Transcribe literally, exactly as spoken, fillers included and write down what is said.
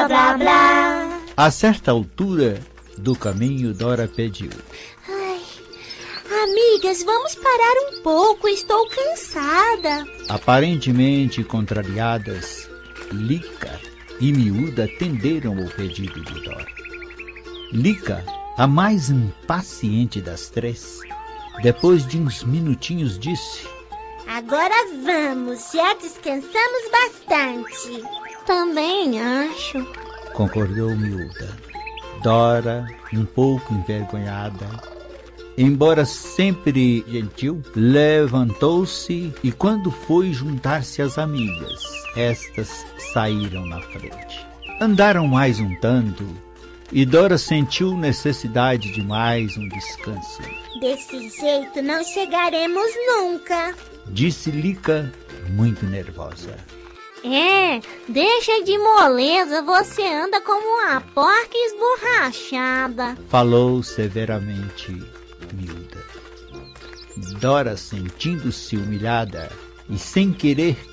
blá blá. A certa altura do caminho, Dora pediu: Ai, amigas, vamos parar um pouco, estou cansada. Aparentemente contrariadas, Lica e Miúda atenderam o pedido de Dora. Lica, a mais impaciente das três, depois de uns minutinhos disse: Agora vamos, já descansamos bastante. Também acho, concordou Miúda. Dora, um pouco envergonhada, embora sempre gentil, levantou-se e quando foi juntar-se às amigas, estas saíram na frente. Andaram mais um tanto e Dora sentiu necessidade de mais um descanso. Desse jeito não chegaremos nunca, disse Lica, muito nervosa. É, deixa de moleza, você anda como uma porca esborrachada, falou severamente Miúda. Dora, sentindo-se humilhada e sem querer